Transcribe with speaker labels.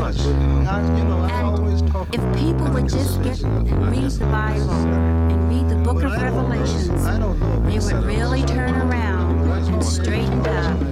Speaker 1: much. And if people would just get and read the Bible and read the book of Revelations, they would really turn around and straighten up